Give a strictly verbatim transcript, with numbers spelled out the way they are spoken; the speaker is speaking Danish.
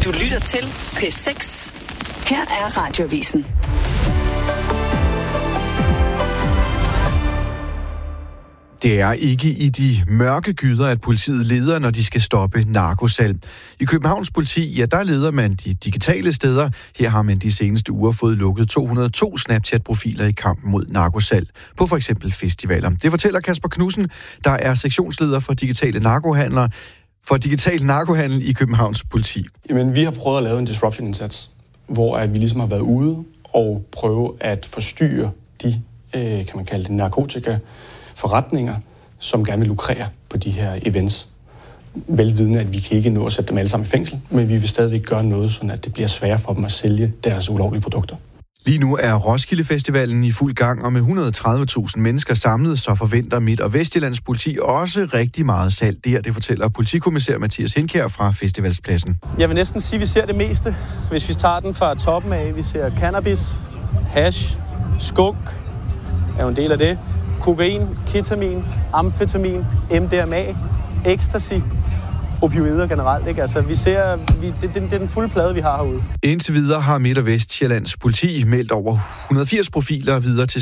Du lytter til P seks. Her er Radioavisen. Det er ikke i de mørke gyder, at politiet leder, når de skal stoppe narkosalg. I Københavns politi, ja, der leder man de digitale steder. Her har man de seneste uger fået lukket to hundrede og to Snapchat-profiler i kampen mod narkosalg på for eksempel festivaler. Det fortæller Kasper Knudsen, der er sektionsleder for digitale narkohandlere, for digital narkohandel i Københavns politi. Jamen, vi har prøvet at lave en disruption-indsats, hvor at vi ligesom har været ude og prøve at forstyrre de, øh, kan man kalde det, narkotika forretninger, som gerne vil lukrere på de her events. Velvidende, at vi kan ikke nå at sætte dem alle sammen i fængsel, men vi vil stadigvæk gøre noget, så at det bliver sværere for dem at sælge deres ulovlige produkter. Lige nu er Roskilde Festivalen i fuld gang, og med et hundrede og tredive tusind mennesker samlet, så forventer Midt- og Vestjyllands politi også rigtig meget salg der. Det fortæller politikommissær Mathias Hindkjær fra Festivalspladsen. Jeg vil næsten sige, at vi ser det meste. Hvis vi tager den fra toppen af, vi ser cannabis, hash, skunk, er jo en del af det. Kokain, ketamin, amfetamin, M D M A, ecstasy, opioider generelt. Ikke? Altså, vi ser, vi, det, det, det er den fulde plade, vi har herude. Indtil videre har Midt- og Vestjyllands politi meldt over et hundrede og firs profiler videre til